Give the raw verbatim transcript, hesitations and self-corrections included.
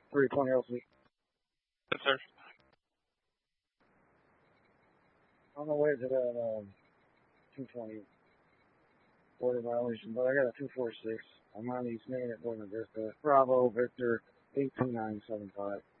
three twenty L C. Yes, sir. On the way to that um, two twenty border violation, but I got a two forty-six. I'm on East Main at Buena Vista. Bravo, Victor, eight two nine seven five.